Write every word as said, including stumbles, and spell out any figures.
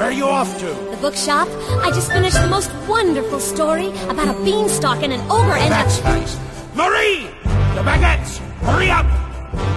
are you off to? The bookshop. I just finished the most wonderful story about a beanstalk and an ogre and That's a... nice.